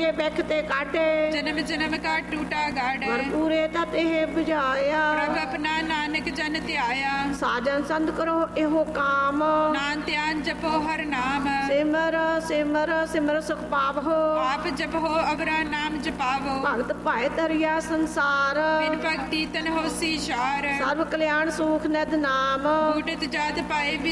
ਜੇ ਬਿਖ ਤੇ ਕਾਢੇ, जन्म जन्म का टूटा गाड़। ਵਰ ਪੂਰੇ ਤਤ ਇਹ 부ਝਾਇਆ, प्रभ अपना नानक जन त्याया। ਸਾਜਨ ਸੰਤ ਕਰੋ ਇਹੋ ਕਾਮ, नान ध्यान जपो हर नाम। ਸਿਮਰ ਸਿਮਰ ਸਿਮਰ ਸੁਖ ਪਾਵੋ, आप जपो अवरा नाम जपावो। ਭਗਤ ਭਾਇ ਤਰਿਆ ਸੰਸਾਰ, बिन भक्ति तन होसी शार। ਸਰਬ ਕਲਿਆਣ ਸੁਖ ਨਿਧ ਨਾਮ, बूढ़त जात पाए